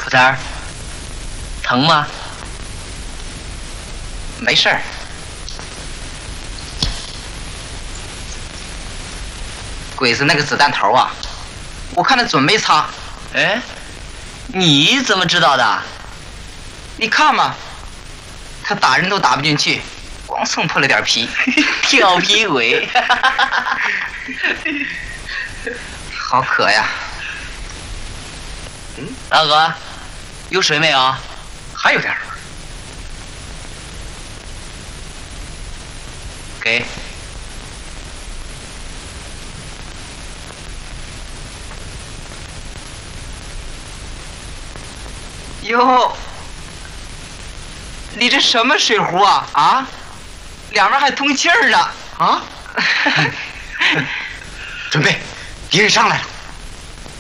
虎子儿，疼吗？ 没事儿。鬼子那个子弹头啊，我看他准没擦。 哎，你怎么知道的？ 你看嘛，他打人都打不进去，光蹭破了点皮。 调皮鬼。 好渴呀。 大哥，有水没有？ 还有点儿。 给。 哟，你这什么水壶啊？啊，两边还通气儿呢。啊？ 准备，敌人上来了。